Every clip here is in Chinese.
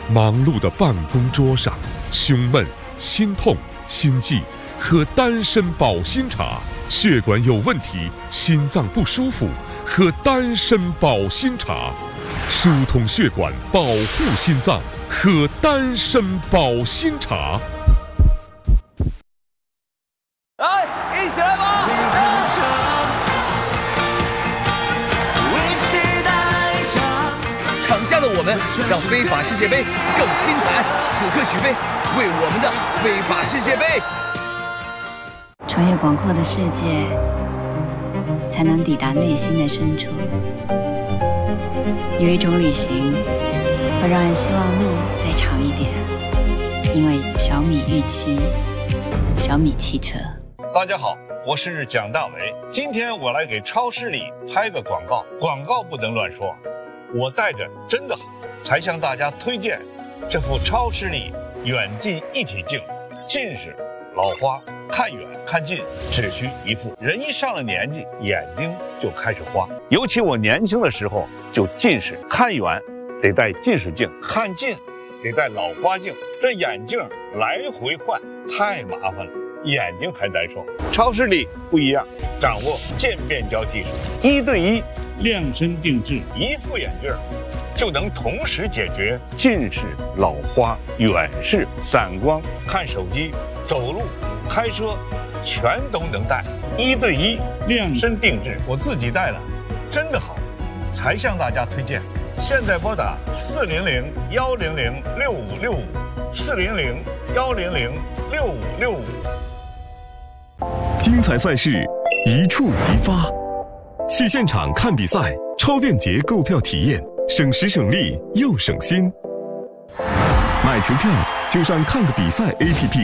忙碌的办公桌上，胸闷、心痛、心悸，喝丹参保心茶；血管有问题，心脏不舒服，喝丹参保心茶；疏通血管，保护心脏，喝丹参保心茶。 来，一起来吧！场下的我们，让非法世界杯更精彩！此刻举杯，为我们的非法世界杯！ 穿越广阔的世界，才能抵达内心的深处。有一种旅行，会让人希望路再长一点，因为小米预期，小米汽车。 大家好，我是蒋大为。今天我来给超视力拍个广告，广告不能乱说。我戴着真的好，才向大家推荐这副超视力远近一体镜。近视、老花、看远看近只需一副。人一上了年纪，眼睛就开始花。尤其我年轻的时候就近视，看远得戴近视镜，看近得戴老花镜，这眼镜来回换太麻烦了，眼睛还难受。超视力不一样，掌握渐变焦技术，1对1量身定制，一副眼镜就能同时解决近视、老花、远视、散光、看手机、走路、开车，全都能戴。1对1量身定制，我自己戴了，真的好，才向大家推荐。现在拨打400-100-6565，400-100-6565。 精彩赛事一触即发，去现场看比赛，超便捷购票体验，省时省力又省心。买球票就上看个比赛 APP。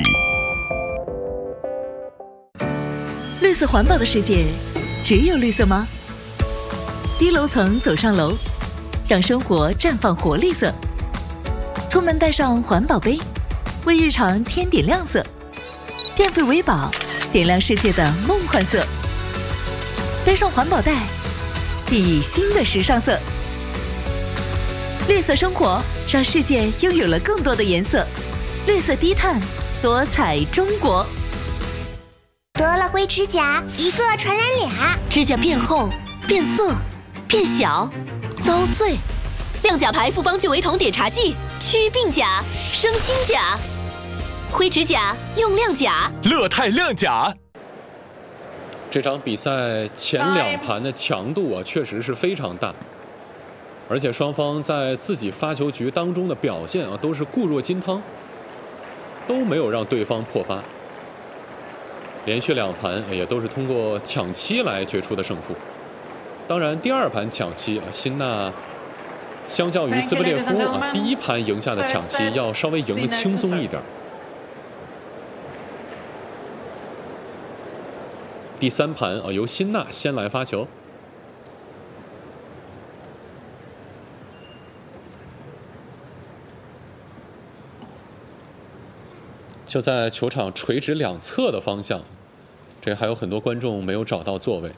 绿色环保的世界，只有绿色吗？低楼层走上楼，让生活绽放活力色。出门带上环保杯，为日常添点亮色。变废为宝，点亮世界的梦幻色。背上环保袋，熠熠新的时尚色。绿色生活，让世界拥有了更多的颜色。绿色低碳，多彩中国。 得了灰指甲，一个传染俩， 指甲变厚、变色、变小、遭碎。亮甲牌复方聚维酮碘茶剂，祛病甲，生新甲。灰指甲用亮甲， 乐泰亮甲。 这场比赛前2盘的强度确实是非常大，而且双方在自己发球局当中的表现都是固若金汤，都没有让对方破发。连续2盘也都是通过抢七来决出的胜负。当然，第2盘抢七辛纳相较于兹布列夫第1盘赢下的抢七要稍微赢得轻松一点。第3盘由辛纳先来发球，就在球场垂直两侧的方向，这还有很多观众没有找到座位，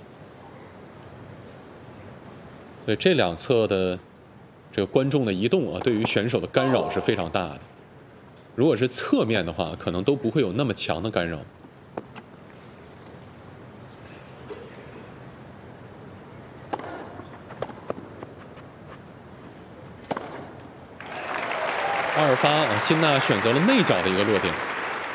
所以这2侧的这个观众的移动对于选手的干扰是非常大的。如果是侧面的话，可能都不会有那么强的干扰。2发辛纳选择了内角的一个落点。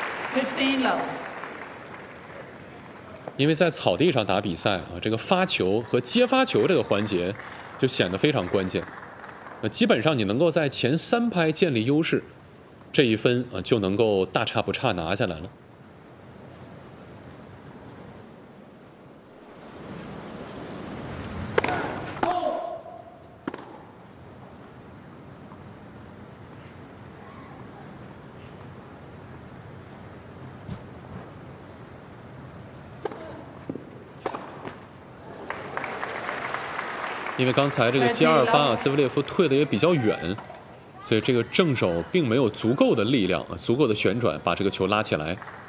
因为在草地上打比赛这个发球和接发球这个环节就显得非常关键。基本上你能够在前3拍建立优势，这1分就能够大差不差拿下来了。因为刚才这个接2发兹维列夫退的也比较远，所以这个正手并没有足够的力量、足够的旋转把这个球拉起来。